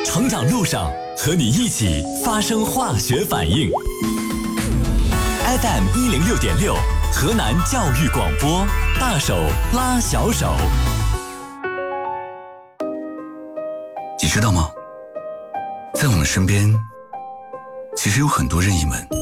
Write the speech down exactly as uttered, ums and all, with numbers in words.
成长路上和你一起发生化学反应。F M 一零六点六，河南教育广播，大手拉小手。 你知道吗？在我们身边，其实有很多任意门。